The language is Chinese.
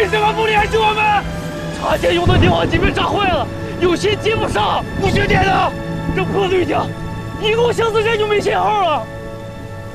为什么不联系我们？插线用的电话机被炸坏了，有线接不上，不接电了。这破对讲，一共相似线就没信号了。